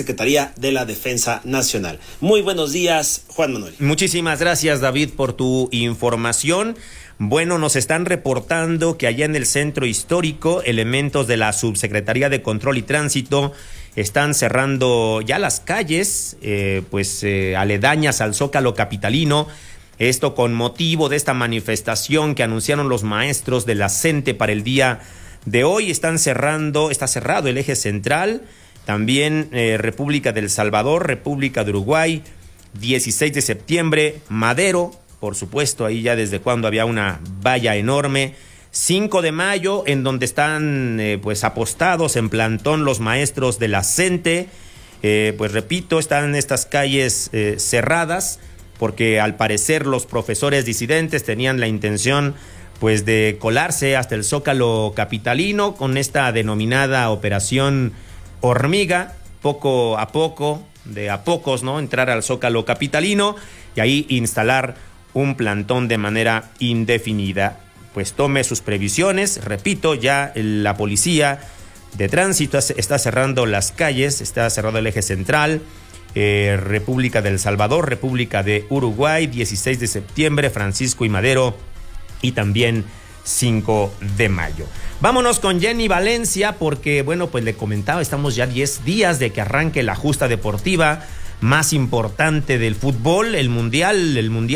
Secretaría de la Defensa Nacional. Muy buenos días, Juan Manuel. Muchísimas gracias, David, por tu información. Bueno, nos están reportando que allá en el centro histórico, elementos de la Subsecretaría de Control y Tránsito están cerrando ya las calles, aledañas al Zócalo capitalino. Esto con motivo de esta manifestación que anunciaron los maestros de la CENTE para el día de hoy. Está cerrado el eje central, también República del Salvador, República de Uruguay, 16 de septiembre, Madero, por supuesto, ahí ya desde cuando había una valla enorme, 5 de mayo, en donde están apostados en plantón los maestros de la CENTE. Repito, están estas calles cerradas, porque al parecer los profesores disidentes tenían la intención de colarse hasta el Zócalo capitalino con esta denominada Operación Hormiga, poco a poco, de a pocos, ¿no? Entrar al Zócalo capitalino y ahí instalar un plantón de manera indefinida. Pues tome sus previsiones, repito, ya la policía de tránsito está cerrando las calles, está cerrado el eje central, República del Salvador, República de Uruguay, 16 de septiembre, Francisco y Madero, y también 5 de mayo. Vámonos con Jenny Valencia, porque le comentaba, estamos ya 10 días de que arranque la justa deportiva más importante del fútbol, el mundial,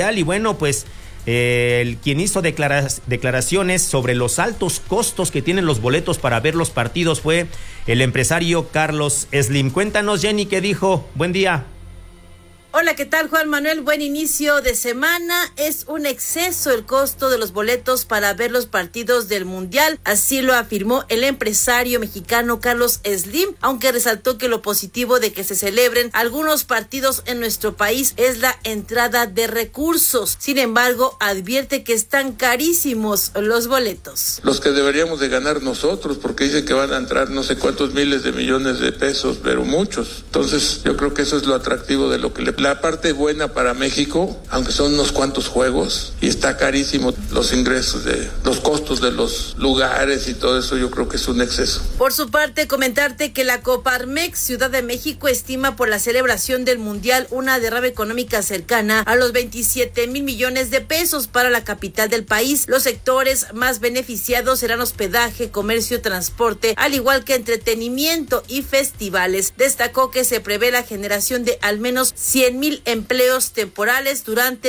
y quien hizo declaraciones sobre los altos costos que tienen los boletos para ver los partidos fue el empresario Carlos Slim. Cuéntanos, Jenny, ¿qué dijo? Buen día. Hola, ¿qué tal, Juan Manuel? Buen inicio de semana. Es un exceso el costo de los boletos para ver los partidos del Mundial. Así lo afirmó el empresario mexicano Carlos Slim, aunque resaltó que lo positivo de que se celebren algunos partidos en nuestro país es la entrada de recursos. Sin embargo, advierte que están carísimos los boletos. Los que deberíamos de ganar nosotros, porque dice que van a entrar no sé cuántos miles de millones de pesos, pero muchos. Entonces, yo creo que eso es lo atractivo de lo que la parte buena para México, aunque son unos cuantos juegos, y está carísimo los ingresos, los costos de los lugares y todo eso, yo creo que es un exceso. Por su parte, comentarte que la Coparmex Ciudad de México estima por la celebración del Mundial una derrama económica cercana a los 27 mil millones de pesos para la capital del país. Los sectores más beneficiados serán hospedaje, comercio, transporte, al igual que entretenimiento y festivales. Destacó que se prevé la generación de al menos 100,000 empleos temporales durante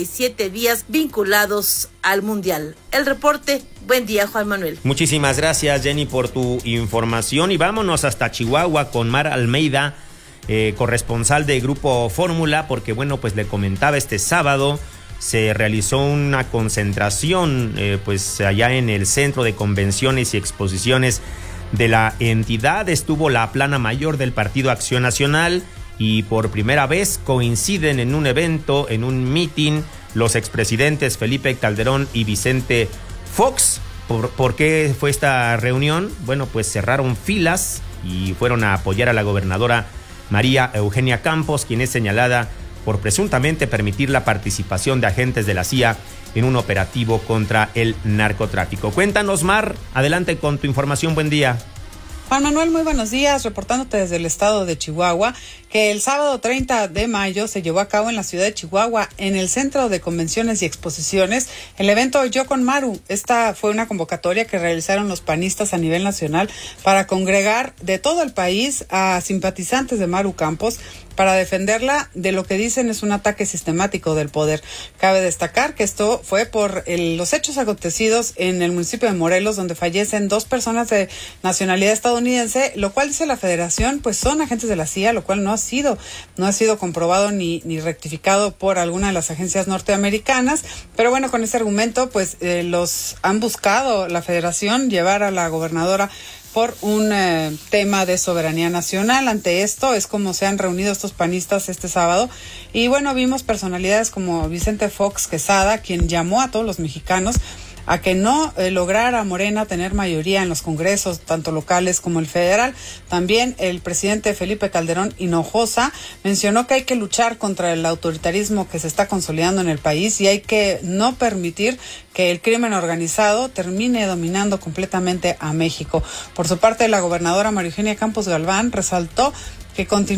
37 días vinculados al Mundial. El reporte. Buen día, Juan Manuel. Muchísimas gracias, Jenny, por tu información. Y vámonos hasta Chihuahua con Mar Almeida, corresponsal de Grupo Fórmula, porque le comentaba, este sábado se realizó una concentración allá en el Centro de Convenciones y Exposiciones de la entidad. Estuvo la plana mayor del Partido Acción Nacional, y por primera vez coinciden en un evento, en un meeting, los expresidentes Felipe Calderón y Vicente Fox. ¿Por qué fue esta reunión? Cerraron filas y fueron a apoyar a la gobernadora María Eugenia Campos, quien es señalada por presuntamente permitir la participación de agentes de la CIA en un operativo contra el narcotráfico. Cuéntanos, Mar, adelante con tu información. Buen día. Juan Manuel, muy buenos días, reportándote desde el estado de Chihuahua, que el sábado 30 de mayo se llevó a cabo en la ciudad de Chihuahua, en el Centro de Convenciones y Exposiciones, el evento Yo con Maru. Esta fue una convocatoria que realizaron los panistas a nivel nacional para congregar de todo el país a simpatizantes de Maru Campos para defenderla de lo que dicen es un ataque sistemático del poder. Cabe destacar que esto fue por los hechos acontecidos en el municipio de Morelos, donde fallecen 2 personas de nacionalidad estadounidense, lo cual dice la Federación, son agentes de la CIA, lo cual no ha sido comprobado ni rectificado por alguna de las agencias norteamericanas. Pero con ese argumento, los han buscado la Federación llevar a la gobernadora por un tema de soberanía nacional. Ante esto es como se han reunido estos panistas este sábado, y vimos personalidades como Vicente Fox Quesada, quien llamó a todos los mexicanos a que no lograra Morena tener mayoría en los congresos, tanto locales como el federal. También el presidente Felipe Calderón Hinojosa mencionó que hay que luchar contra el autoritarismo que se está consolidando en el país y hay que no permitir que el crimen organizado termine dominando completamente a México. Por su parte, la gobernadora María Eugenia Campos Galván resaltó que continúa